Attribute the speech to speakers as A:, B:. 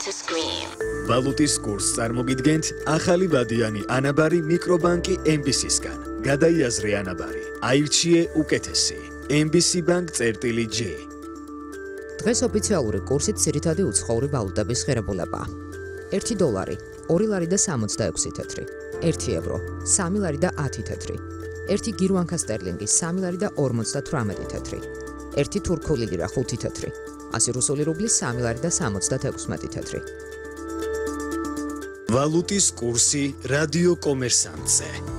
A: to scream.
B: ვალუტის კურსს წარმოგიდგენთ ახალი ვადიანი ანაბარი მიკრობანკი MBC-სგან. გადაიაზრე ანაბარი. აირჩიე უკეთესი. MBC Bank-J.
C: დღეს ოფიციალური კურსით ძირითადი უცხოური ვალუტების ღირებულება. 1 დოლარი, 2 ლარი და 66 თეთრი, 1 ევრო, 3 ლარი და 10 თეთრი, 1 გირვანკა სტერლინგი, 3 ლარი და 58 თეთრი, 1 თურქული ლირა 5 თეთრი, 100 რუსული რუბლი 3 ლარი და 76 თეთრი.
B: ვალუტის კურსი რადიო კომერსანტზე.